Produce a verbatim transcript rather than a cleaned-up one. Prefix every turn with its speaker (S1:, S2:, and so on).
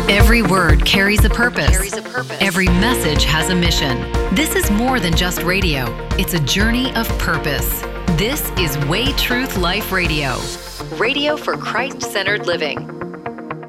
S1: Every word carries a purpose. Carries a purpose. Every message has a mission. This is more than just radio. It's a journey of purpose. This is Way Truth Life Radio. Radio for Christ-centered living.